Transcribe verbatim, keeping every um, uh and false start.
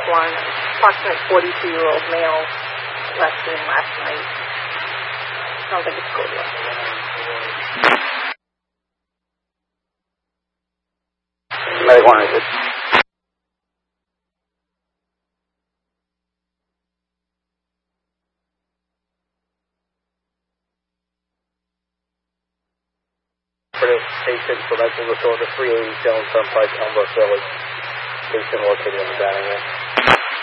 one, approximately forty-two-year-old male, left in last night. Sounds like it's cold. Medic one is it? Station for medical report to three eighty Jones Turnpike, Elmbrook Village. Station located in the dining room.